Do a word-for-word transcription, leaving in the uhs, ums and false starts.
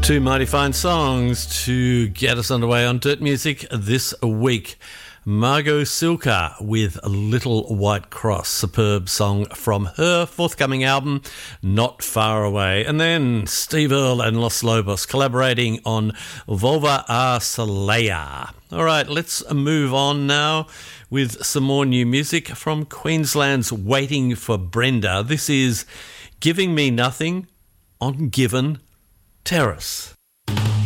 Two mighty fine songs to get us underway on Dirt Music this week. Margot Silka with Little White Cross, superb song from her forthcoming album, Not Far Away. And then Steve Earle and Los Lobos collaborating on Volva a Soleil. All right, let's move on now with some more new music from Queensland's Waiting for Brenda. This is Giving Me Nothing on Given Terrace.